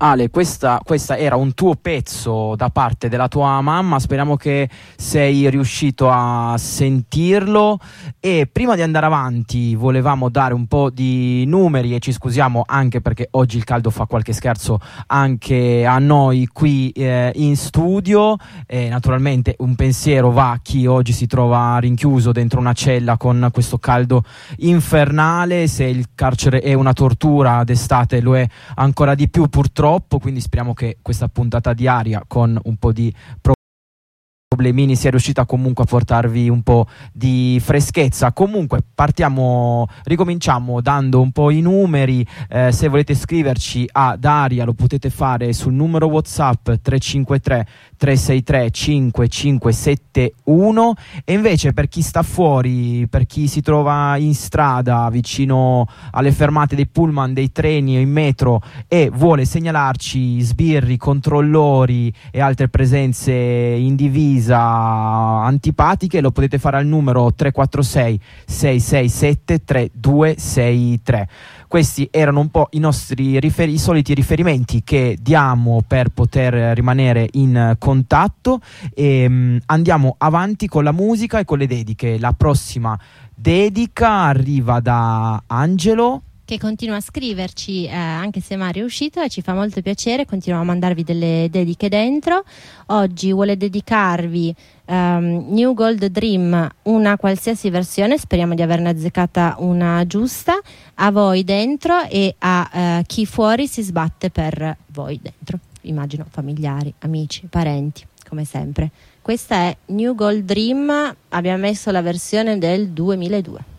Ale, questa era un tuo pezzo da parte della tua mamma, speriamo che sei riuscito a sentirlo. E prima di andare avanti volevamo dare un po' di numeri e ci scusiamo anche perché oggi il caldo fa qualche scherzo anche a noi qui in studio. Naturalmente un pensiero va a chi oggi si trova rinchiuso dentro una cella con questo caldo infernale. Se il carcere è una tortura, d'estate lo è ancora di più purtroppo, quindi speriamo che questa puntata di Aria con un po' di problemini sia riuscita comunque a portarvi un po' di freschezza. Comunque ricominciamo dando un po' i numeri. Se volete scriverci ad Aria lo potete fare sul numero WhatsApp 353 363 5571, e invece per chi sta fuori, per chi si trova in strada vicino alle fermate dei pullman, dei treni o in metro e vuole segnalarci sbirri, controllori e altre presenze in divisa antipatiche, lo potete fare al numero 346 667 3263. Questi erano un po' i nostri i soliti riferimenti che diamo per poter rimanere in contatto, e andiamo avanti con la musica e con le dediche. La prossima dedica arriva da Angelo, che continua a scriverci anche se Mario è uscito, e ci fa molto piacere, continua a mandarvi delle dediche dentro. Oggi vuole dedicarvi New Gold Dream, una qualsiasi versione, speriamo di averne azzeccata una giusta, a voi dentro e a chi fuori si sbatte per voi dentro, immagino familiari, amici, parenti, come sempre. Questa è New Gold Dream, abbiamo messo la versione del 2002.